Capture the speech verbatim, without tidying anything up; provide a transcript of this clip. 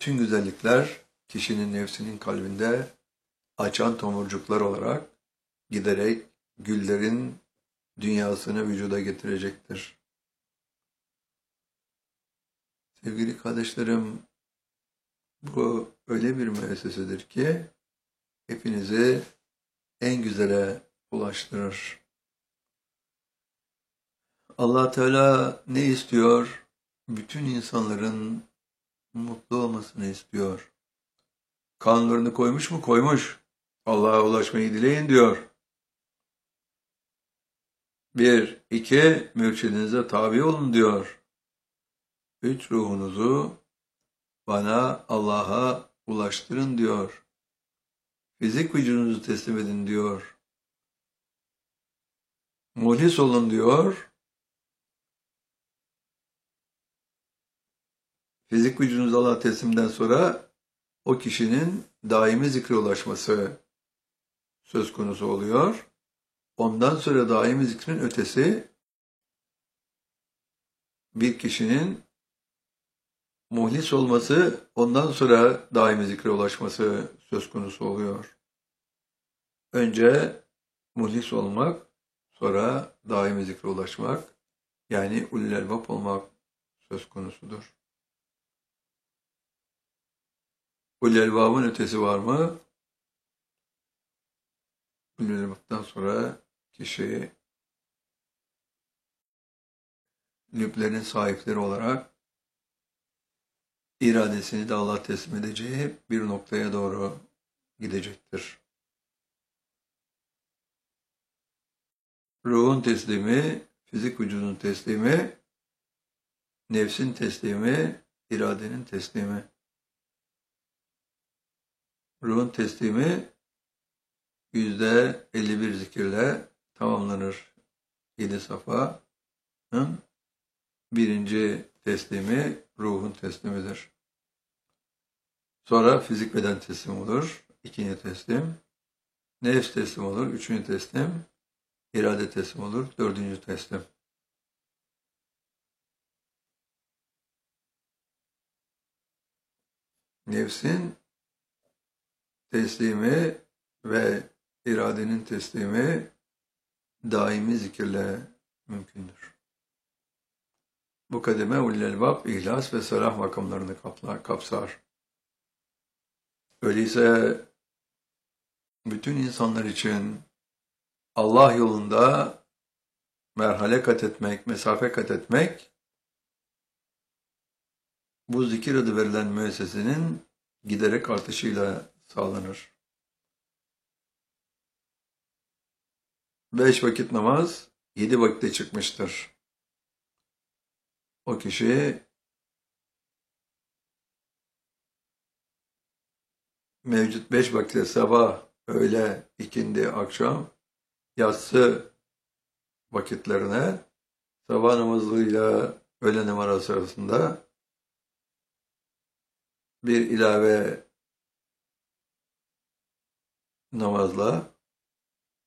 bütün güzellikler kişinin nefsinin kalbinde açan tomurcuklar olarak giderek güllerin dünyasını vücuda getirecektir. Sevgili kardeşlerim, bu öyle bir müessesedir ki hepinizi en güzele ulaştırır. Allah Teala ne istiyor? Bütün insanların mutlu olmasını istiyor. Kanunlarını koymuş mu? Koymuş. Allah'a ulaşmayı dileyin diyor. Bir, iki, mürşidinize tabi olun diyor. Üç, ruhunuzu bana, Allah'a ulaştırın diyor. Fizik vücudunuzu teslim edin diyor. Muhlis olun diyor. Fizik vücudunuzu Allah'a teslimden sonra o kişinin daimi zikre ulaşması söz konusu oluyor. Ondan sonra daimi zikrin ötesi bir kişinin muhlis olması, ondan sonra daimi zikre ulaşması söz konusu oluyor. Önce muhlis olmak, sonra daimi zikre ulaşmak, yani ulul elbab olmak söz konusudur. Ulul elbabın ötesi var mı? Ulul elbabdan sonra kişi lüblerin sahipleri olarak iradesini de Allah'a teslim edeceği bir noktaya doğru gidecektir. Ruhun teslimi, fizik vücudun teslimi, nefsin teslimi, iradenin teslimi. Ruhun teslimi yüzde elli bir zikirle tamamlanır. Yedi safanın birinci teslimi ruhun teslimidir. Sonra fizik beden teslim olur. İkinci teslim. Nefs teslim olur. Üçüncü teslim. İrade teslim olur. Dördüncü teslim. Nefsin teslimi ve iradenin teslimi daimi zikirle mümkündür. Bu kademe ulul elbab, ihlas ve salah makamlarını kapsar. Öyleyse bütün insanlar için Allah yolunda merhale kat etmek, mesafe kat etmek, bu zikir adı verilen müessesenin giderek artışıyla sağlanır. Beş vakit namaz, yedi vakitte çıkmıştır. O kişi mevcut beş vakitte sabah, öğle, ikindi, akşam, yatsı vakitlerine sabah namazıyla öğle namazı arasında bir ilave namazla